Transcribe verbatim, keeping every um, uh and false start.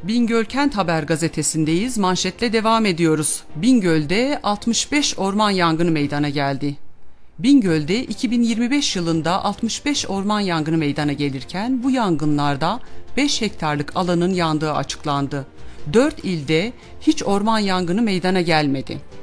Bingöl Kent Haber gazetesindeyiz. Manşetle devam ediyoruz. Bingöl'de altmış beş orman yangını meydana geldi. Bingöl'de iki bin yirmi beş yılında altmış beş orman yangını meydana gelirken bu yangınlarda beş hektarlık alanın yandığı açıklandı. dört ilde hiç orman yangını meydana gelmedi.